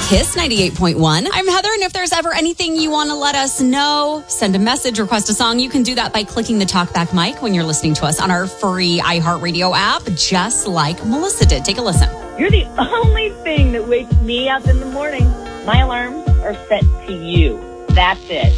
Kiss 98.1. I'm Heather, and if there's ever anything you want to let us know, send a message, request a song, you can do that by clicking the talkback mic when you're listening to us on our free iHeartRadio app, just like Melissa did. Take a listen. You're the only thing that wakes me up in the morning. My alarms are set to you. That's it.